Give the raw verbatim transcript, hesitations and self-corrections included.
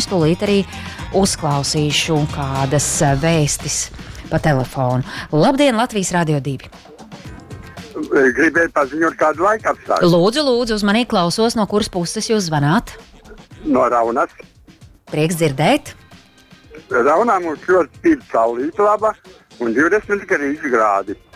es tūlīt arī uzklausīšu kādas vēstis pa telefonu. Labdien, Latvijas Radio divi! Gribēju paziņot kādu laika apstākļu. Lūdzu, lūdzu, uzmanīgi klausos, no kuras puses jūs zvanāt? No Raunas. Prieks dzirdēt. Raunā mums ļoti spīd saulīt laba un divdesmit trīs grādi.